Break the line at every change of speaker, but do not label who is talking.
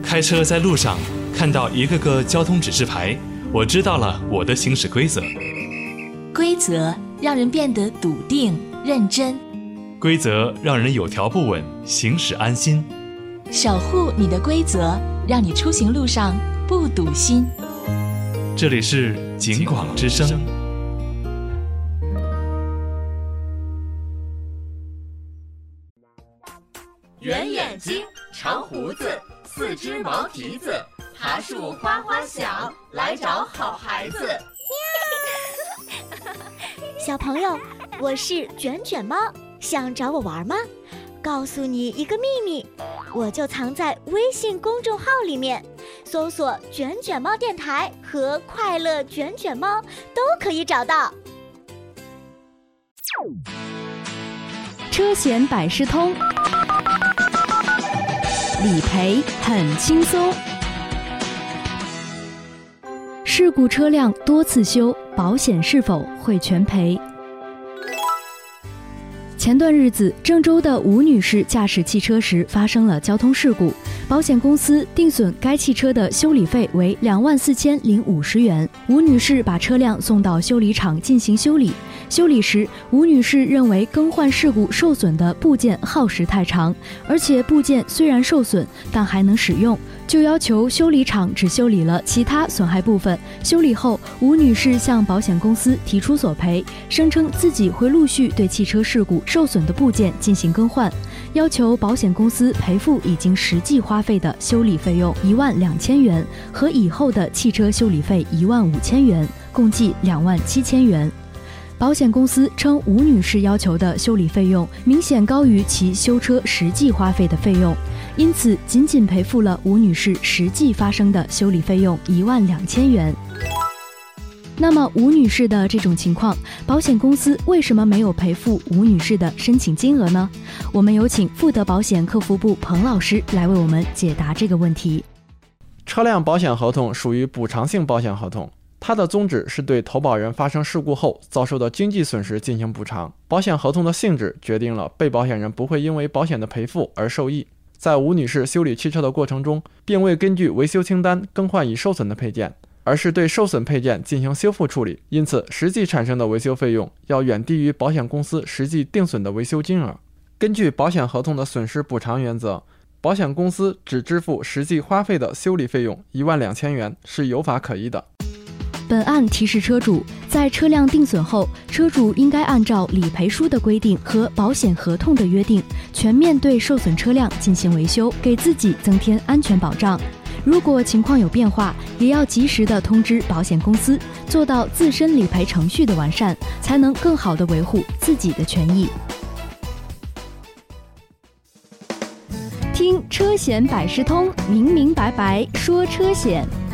开车在路上看到一个个交通指示牌，我知道了我的行驶规则。
规则让人变得笃定认真，
规则让人有条不紊，行驶安心。
守护你的规则，让你出行路上不堵心。
这里是警广之声。
圆眼睛，长胡子，四只毛蹄子，爬树花花小，来找好孩子。
小朋友，我是卷卷猫，想找我玩吗？告诉你一个秘密，我就藏在微信公众号里面，搜索卷卷猫电台和快乐卷卷猫都可以找到。
车险百事通，理赔很轻松。事故车辆多次修，保险是否会全赔？前段日子，郑州的吴女士驾驶汽车时发生了交通事故，保险公司定损该汽车的修理费为24050元。吴女士把车辆送到修理厂进行修理。修理时，吴女士认为更换事故受损的部件耗时太长，而且部件虽然受损，但还能使用，就要求修理厂只修理了其他损害部分。修理后，吴女士向保险公司提出索赔，声称自己会陆续对汽车事故受损的部件进行更换，要求保险公司赔付已经实际花费的修理费用12000元和以后的汽车修理费15000元，共计27000元。保险公司称，吴女士要求的修理费用明显高于其修车实际花费的费用，因此仅仅赔付了吴女士实际发生的修理费用12000元。那么吴女士的这种情况，保险公司为什么没有赔付吴女士的申请金额呢？我们有请富德保险客服部彭老师来为我们解答这个问题。
车辆保险合同属于补偿性保险合同，它的宗旨是对投保人发生事故后遭受的经济损失进行补偿。保险合同的性质决定了被保险人不会因为保险的赔付而受益。在吴女士修理汽车的过程中，并未根据维修清单更换已受损的配件，而是对受损配件进行修复处理，因此实际产生的维修费用要远低于保险公司实际定损的维修金额。根据保险合同的损失补偿原则，保险公司只支付实际花费的修理费用12000元是有法可依的。
本案提示车主，在车辆定损后，车主应该按照理赔书的规定和保险合同的约定，全面对受损车辆进行维修，给自己增添安全保障。如果情况有变化，也要及时的通知保险公司，做到自身理赔程序的完善，才能更好的维护自己的权益。听车险百事通，明明白白说车险。